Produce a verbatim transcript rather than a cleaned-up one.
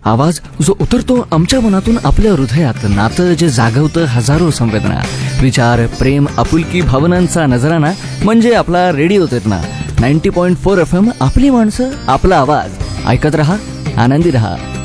आवाज जो उतरतो आमच्या मनातून आपल्या हृदयात, नातं जे जागवतं हजारो संवेदना, विचार, प्रेम, आपुलकी, भावनांचा नजराना म्हणजे आपला रेडिओ चेतना. Ninety point four F M, आपली माणसं, आपला आवाज. ऐकत रहा, आनंदी रहा.